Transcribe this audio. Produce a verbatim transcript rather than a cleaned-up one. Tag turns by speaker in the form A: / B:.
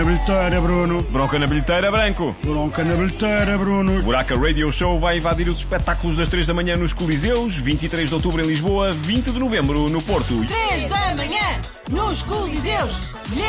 A: Na bilheteira, Bruno.
B: Bronca na bilheteira, Branco.
A: Bronca na bilheteira, Bruno.
B: Buraca Radio Show vai invadir os espetáculos das três da manhã nos Coliseus, vinte e três de outubro em Lisboa, vinte de novembro no Porto.
C: três da manhã nos Coliseus.